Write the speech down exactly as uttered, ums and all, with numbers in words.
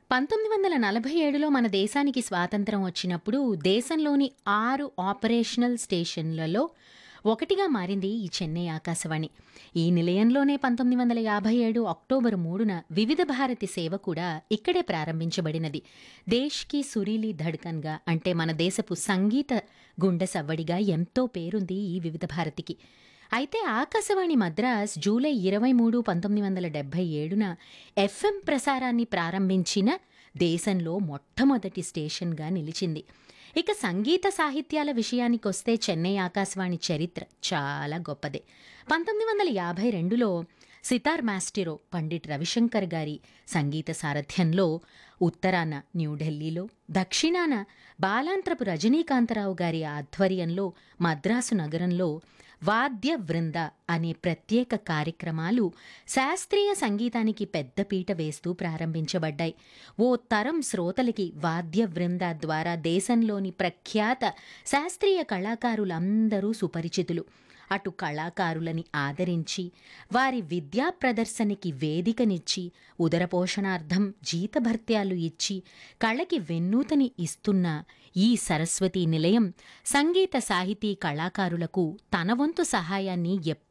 పంతొమ్మిది వందల నలభై ఏడులో మన దేశానికి స్వాతంత్రం వచ్చినప్పుడు దేశంలోని ఆరు ఆపరేషనల్ స్టేషన్లలో ఒకటిగా మారింది ఈ చెన్నై ఆకాశవాణి. ఈ నిలయంలోనే పంతొమ్మిది వందల యాభై ఏడు అక్టోబర్ మూడున వివిధ భారతి సేవ కూడా ఇక్కడే ప్రారంభించబడినది. దేశ్కి సురీలి ధడ్కన్గా, అంటే మన దేశపు సంగీత గుండె సవ్వడిగా ఎంతో పేరుంది ఈ వివిధ భారతికి. అయితే ఆకాశవాణి మద్రాస్ జూలై ఇరవై మూడు పంతొమ్మిది వందల డెబ్బై ఏడున ఎఫ్ఎం ప్రసారాన్ని ప్రారంభించిన దేశంలో మొట్టమొదటి స్టేషన్గా నిలిచింది. ఇక సంగీత సాహిత్యాల విషయానికొస్తే చెన్నై ఆకాశవాణి చరిత్ర చాలా గొప్పదే. పంతొమ్మిది వందల యాభై రెండులో సితార్ మాస్టిరో పండిట్ రవిశంకర్ గారి సంగీత సారథ్యంలో ఉత్తరాన న్యూఢిల్లీలో, దక్షిణాన బాలాంత్రపు రజనీకాంతరావు గారి ఆధ్వర్యంలో మద్రాసు నగరంలో వాద్య వృంద అనే ప్రత్యేక కార్యక్రమాలు శాస్త్రీయ సంగీతానికి పెద్దపీట వేస్తూ ప్రారంభించబడ్డాయి. ఓ తరం శ్రోతలకి వాద్య వృంద ద్వారా దేశంలోని ప్రఖ్యాత శాస్త్రీయ కళాకారులందరూ సుపరిచితులు. అటు కళాకారులని ఆదరించి వారి విద్యా ప్రదర్శనకి వేదికనిచ్చి, ఉదరపోషణార్థం జీతభత్యాలు ఇచ్చి కళకి వెన్నూతని ఇస్తున్న ఈ సరస్వతీ నిలయం సంగీత సాహితీ కళాకారులకు తన వంతు సహాయాన్ని